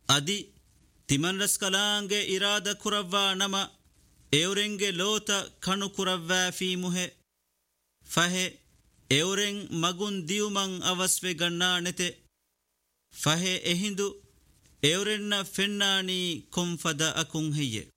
ಅದಿ ತಿಮನ್ರಸ್ ಕಲಾಂಗೆ ಇರಾದ ಕುರವ್ವಾ ನಮ ಎವರೆಂಗೆ ಲೋತ ಕಣು ಕುರವ್ವಾ ಫೀಮುಹೆ ಫಹೆ ಎವರೆಂ ಮಗುನ್ ದಿಯುಮಂ ಅವಸ್ವೆ ಗಣ್ಣಾಣೆತೆ ಫಹೆ ಎಹಿಂದು ಎವರೆನ್ನ ಫೆನ್ನಾನಿ ಕೊಂಫದ ಅಕುಂ ಹೆಯ್ಯೆ